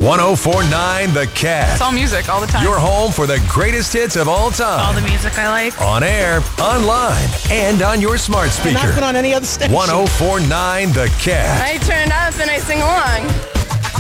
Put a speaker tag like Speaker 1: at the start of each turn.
Speaker 1: 104.9 The Cat.
Speaker 2: It's all music all the time.
Speaker 1: Your home for the greatest hits of all time.
Speaker 2: All the music I like.
Speaker 1: On air, online, and on your smart speaker.
Speaker 3: Not put on any other station.
Speaker 1: 104.9 The Cat.
Speaker 4: I turn it up and I sing along.